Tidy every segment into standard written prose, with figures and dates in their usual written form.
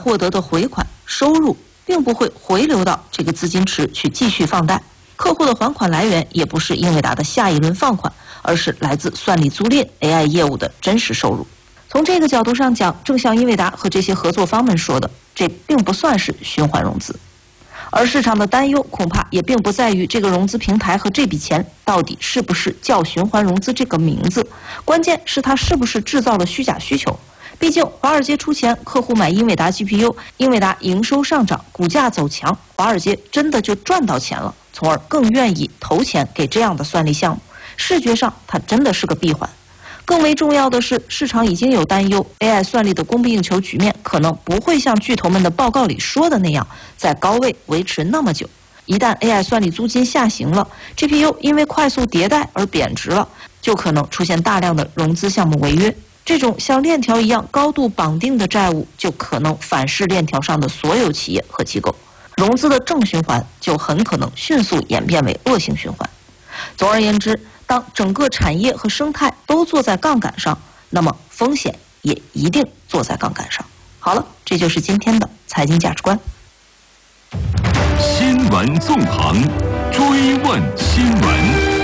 获得的回款收入并不会回流到这个资金池去继续放贷，客户的还款来源也不是英伟达的下一轮放款，而是来自算力租赁 AI 业务的真实收入。从这个角度上讲，正像英伟达和这些合作方们说的，这并不算是循环融资。而市场的担忧恐怕也并不在于这个融资平台和这笔钱到底是不是叫循环融资这个名字，关键是它是不是制造了虚假需求。毕竟华尔街出钱，客户买英伟达 GPU， 英伟达营收上涨，股价走强，华尔街真的就赚到钱了，从而更愿意投钱给这样的算力项目。视觉上它真的是个闭环。更为重要的是，市场已经有担忧 AI 算力的供不应求局面可能不会像巨头们的报告里说的那样在高位维持那么久。一旦 AI 算力租金下行了， GPU 因为快速迭代而贬值了，就可能出现大量的融资项目违约。这种像链条一样高度绑定的债务就可能反噬链条上的所有企业和机构，融资的正循环就很可能迅速演变为恶性循环。总而言之，当整个产业和生态都坐在杠杆上，那么风险也一定坐在杠杆上。好了，这就是今天的财经价值观。 新闻纵横，追问新闻。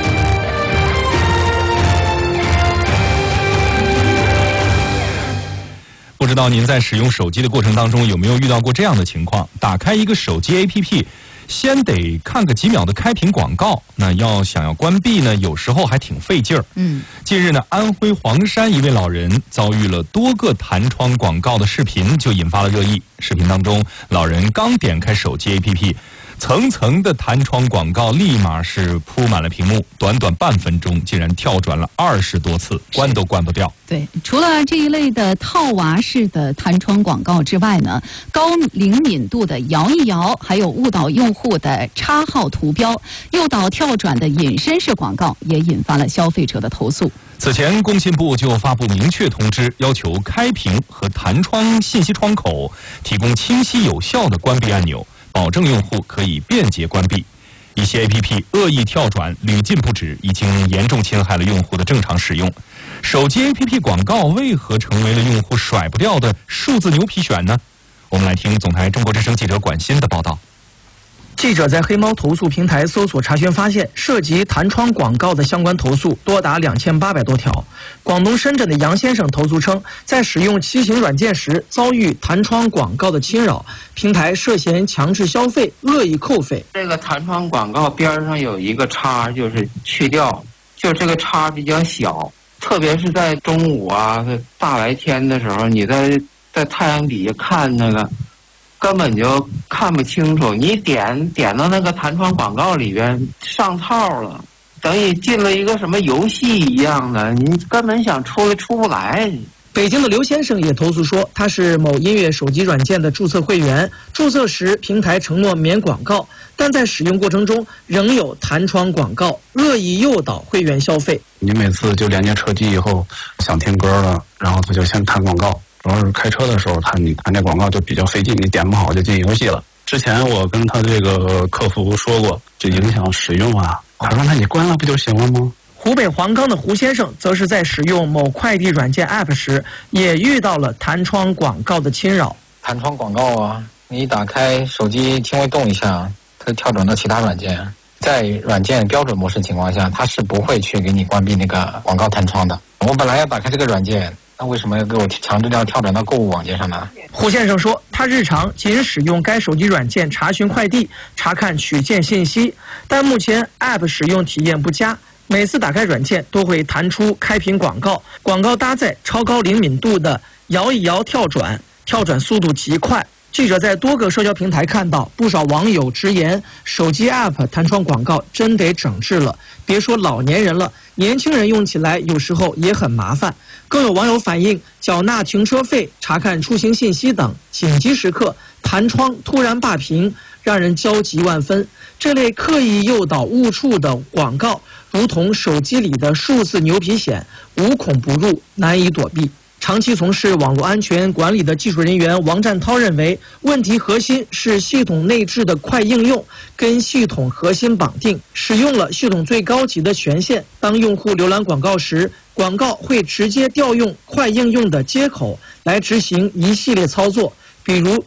不知道您在使用手机的过程当中有没有遇到过这样的情况？打开一个手机 APP， 先得看个几秒的开屏广告，那想要关闭呢，有时候还挺费劲儿。近日呢，安徽黄山一位老人遭遇了多个弹窗广告的视频，就引发了热议。视频当中，老人刚点开手机 APP，层层的弹窗广告立马是铺满了屏幕，短短半分钟竟然跳转了20多次，关都关不掉。 对，除了这一类的套娃式的弹窗广告之外呢，高灵敏度的摇一摇，还有误导用户的插号图标、诱导跳转的隐身式广告，也引发了消费者的投诉。 此前，工信部就发布明确通知，要求开屏和弹窗信息窗口提供清晰有效的关闭按钮，保证用户可以便捷关闭。一些 APP 恶意跳转屡禁不止，已经严重侵害了用户的正常使用。手机 APP 广告为何成为了用户甩不掉的数字牛皮癣呢？我们来听总台中国之声记者管欣的报道。 记者在黑猫投诉平台搜索查询发现，涉及弹窗广告的相关投诉多达2800多条。广东深圳的杨先生投诉称，在使用骑行软件时遭遇弹窗广告的侵扰，平台涉嫌强制消费、恶意扣费。 这个弹窗广告边上有一个叉，就是去掉，就这个叉比较小，特别是在中午啊、大白天的时候，你在太阳底下看那个，根本就看不清楚，你点到那个弹窗广告里边上套了，等于进了一个什么游戏一样的，你根本想出不来。 北京的刘先生也投诉说，他是某音乐手机软件的注册会员，注册时平台承诺免广告，但在使用过程中仍有弹窗广告，恶意诱导会员消费。 你每次就连接车机以后想听歌了，然后他就先弹广告，主要是开车的时候你弹这广告就比较费劲，你点不好就进游戏了。之前我跟他这个客服说过，这影响使用啊，他说那你关了不就行了吗？ 湖北黄冈的胡先生则是在使用某快递软件 App 时，也遇到了弹窗广告的侵扰。 弹窗广告啊，你打开手机轻微动一下，它跳转到其他软件。在软件标准模式情况下，它是不会去给你关闭那个广告弹窗的。我本来要打开这个软件，那为什么要给我强制要跳转到购物网页上呢？ 胡先生说，他日常仅使用该手机软件查询快递、查看取件信息，但目前 App 使用体验不佳。每次打开软件都会弹出开屏广告，广告搭载超高灵敏度的摇一摇跳转，跳转速度极快。记者在多个社交平台看到，不少网友直言，手机 App 弹窗广告真得整治了。别说老年人了，年轻人用起来有时候也很麻烦。更有网友反映，缴纳停车费、查看出行信息等紧急时刻，弹窗突然罢屏，让人焦急万分。这类刻意诱导误触的广告，如同手机里的数字牛皮癣，无孔不入，难以躲避。长期从事网络安全管理的技术人员王占涛认为，问题核心是系统内置的快应用跟系统核心绑定，使用了系统最高级的权限。当用户浏览广告时，广告会直接调用快应用的接口来执行一系列操作，比如